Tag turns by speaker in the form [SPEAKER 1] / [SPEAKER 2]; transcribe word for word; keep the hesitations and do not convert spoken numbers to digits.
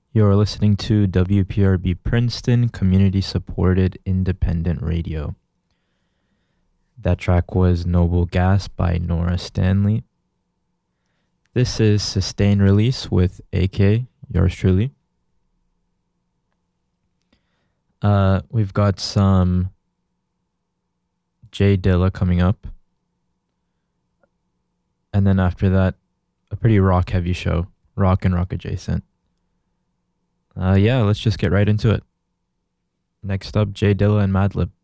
[SPEAKER 1] You're listening to W P R B Princeton Community Supported Independent Radio. That track was Noble Gas by Nora Stanley. This is Sustained Release with A K, yours truly. Uh, we've got some Jay Dilla coming up. And then after that, a pretty rock heavy show, rock and rock adjacent. Uh, yeah, let's just get right into it. Next up, Jay Dilla and Madlib.